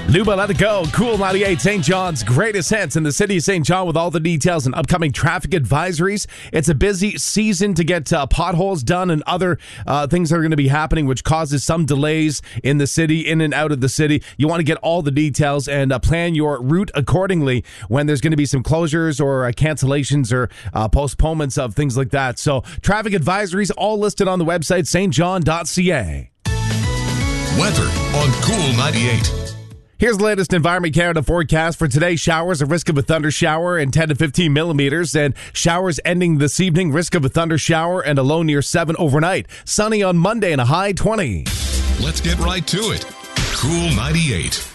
Luba, Let It Go, Cool 98, St. John's greatest hits in the city of St. John with all the details and upcoming traffic advisories. It's a busy season to get potholes done and other things that are going to be happening, which causes some delays in the city, in and out of the city. You want to get all the details and plan your route accordingly when there's going to be some closures or cancellations or postponements of things like that. So traffic advisories all listed on the website, stjohn.ca. Weather on Cool 98. Here's the latest Environment Canada forecast for today. Showers, a risk of a thunder shower and 10 to 15 millimeters. And showers ending this evening, risk of a thunder shower and a low near 7 overnight. Sunny on Monday and a high 20. Let's get right to it. Cool 98.